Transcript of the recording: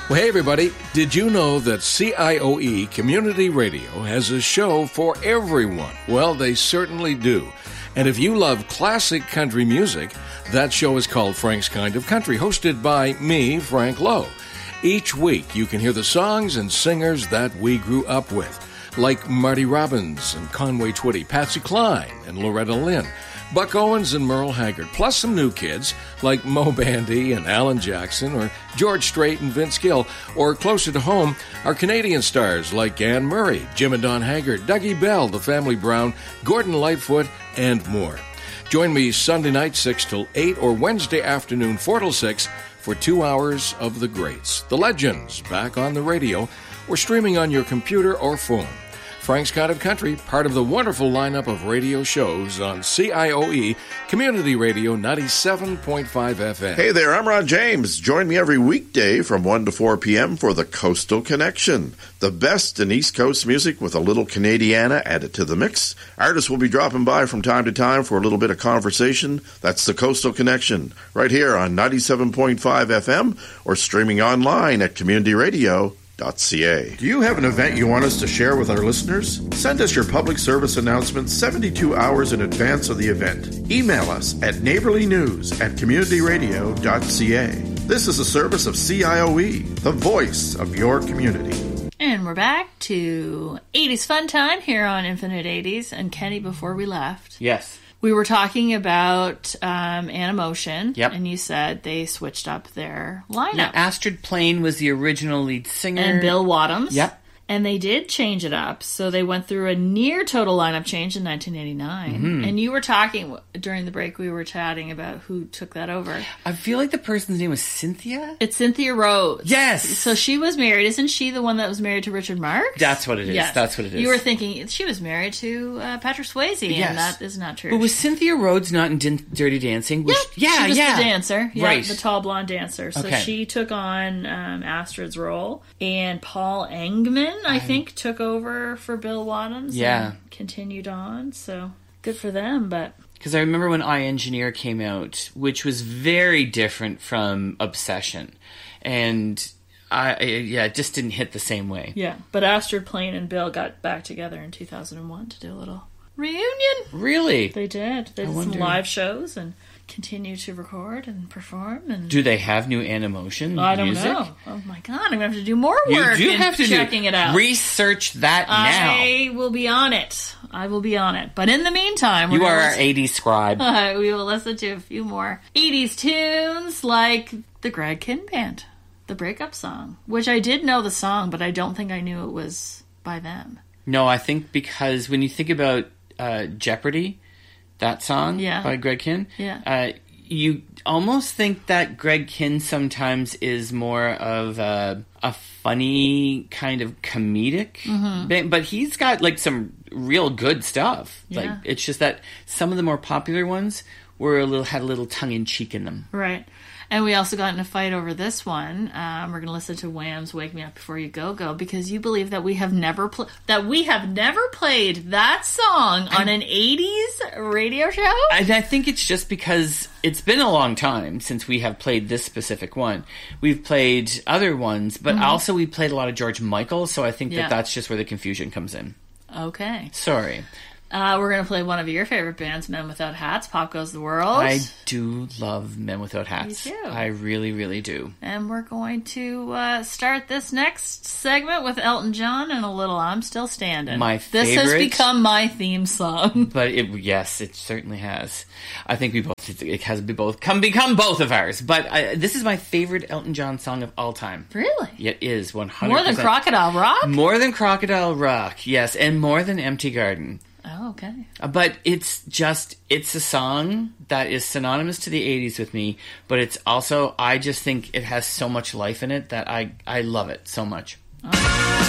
Well, hey, everybody. Did you know that CIOE Community Radio has a show for everyone? Well, they certainly do. And if you love classic country music, that show is called Frank's Kind of Country, hosted by me, Frank Lowe. Each week, you can hear the songs and singers that we grew up with, like Marty Robbins and Conway Twitty, Patsy Cline and Loretta Lynn, Buck Owens and Merle Haggard, plus some new kids like Mo Bandy and Alan Jackson, or George Strait and Vince Gill, or closer to home, our Canadian stars like Anne Murray, Jim and Don Haggard, Dougie Bell, The Family Brown, Gordon Lightfoot, and more. Join me Sunday night 6 till 8 or Wednesday afternoon 4 till 6 for 2 hours of the greats, the legends, back on the radio or streaming on your computer or phone. Frank's Kind of Country, part of the wonderful lineup of radio shows on CIOE Community Radio 97.5 FM. Hey there, I'm Ron James. Join me every weekday from 1 to 4 p.m. for the Coastal Connection. The best in East Coast music with a little Canadiana added to the mix. Artists will be dropping by from time to time for a little bit of conversation. That's the Coastal Connection, right here on 97.5 FM or streaming online at communityradio.ca. Do you have an event you want us to share with our listeners? Send us your public service announcement 72 hours in advance of the event. Email us at neighborlynews@communityradio.ca. This is a service of CIOE, the voice of your community. And we're back to 80s Fun Time here on Infinite 80s. And Kenny, before we left... Yes. We were talking about Animotion, yep. And you said they switched up their lineup. Now, Astrid Plain was the original lead singer. And Bill Wadhams. Yep. And they did change it up. So they went through a near total lineup change in 1989. Mm-hmm. And you were talking, during the break, we were chatting about who took that over. I feel like the person's name was Cynthia? It's Cynthia Rhodes. Yes! So she was married. Isn't she the one that was married to Richard Marx? That's what it is. Yes. That's what it is. You were thinking she was married to Patrick Swayze, yes. And that is not true. But was Cynthia Rhodes not in Dirty Dancing? Yeah, she was the dancer. Yeah, right. The tall blonde dancer. So she took on Astrid's role. And Paul Engman, I think, took over for Bill Wadhams. Yeah. And continued on. So good for them, but... Because I remember when I Engineer came out, which was very different from Obsession. And it just didn't hit the same way. Yeah, but Astrid Plain and Bill got back together in 2001 to do a little reunion. Really? They did. They did some live shows and continue to record and perform. And do they have new Animotion I don't music? know. Oh my God, I'm going to have to do more work. You do have to checking it out. Research that now. I will be on it. But in the meantime, you are our 80s scribe. We will listen to a few more 80s tunes like the Greg Kihn Band, the breakup song, which I did know the song, but I don't think I knew it was by them. No, I think because when you think about Jeopardy, that song by Greg Kihn, you almost think that Greg Kihn sometimes is more of a funny kind of comedic band, but he's got like some real good stuff. Yeah. Like it's just that some of the more popular ones had a little tongue in cheek in them. Right. And we also got in a fight over this one. We're going to listen to Wham's "Wake Me Up Before You Go Go" because you believe that we have never played that song on an 80s radio show. I think it's just because it's been a long time since we have played this specific one. We've played other ones, but also we played a lot of George Michael, so I think that's just where the confusion comes in. Okay. Sorry. We're going to play one of your favorite bands, Men Without Hats, Pop Goes the World. I do love Men Without Hats. Me too. I really, really do. And we're going to start this next segment with Elton John and a little I'm Still Standing. My favorite. This has become my theme song. But yes, it certainly has. I think it has become both of ours. But this is my favorite Elton John song of all time. Really? It is 100%. More than Crocodile Rock? More than Crocodile Rock, yes. And more than Empty Garden. Oh, okay. But it's a song that is synonymous to the 80s with me, but it's also, I just think it has so much life in it that I love it so much. Oh.